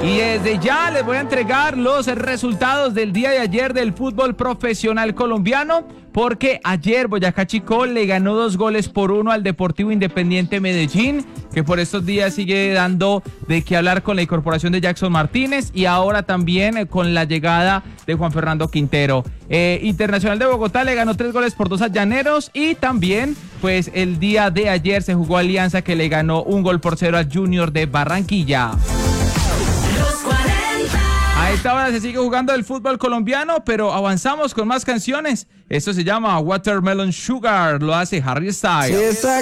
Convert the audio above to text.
Y desde ya les voy a entregar los resultados del día de ayer del fútbol profesional colombiano, porque ayer Boyacá Chicó le ganó 2-1 al Deportivo Independiente Medellín, que por estos días sigue dando de qué hablar con la incorporación de Jackson Martínez y ahora también con la llegada de Juan Fernando Quintero. Internacional de Bogotá le ganó 3-2 a Llaneros, y también pues el día de ayer se jugó Alianza, que le ganó 1-0 al Junior de Barranquilla. A esta hora se sigue jugando el fútbol colombiano, pero avanzamos con más canciones. Esto se llama Watermelon Sugar, lo hace Harry Styles.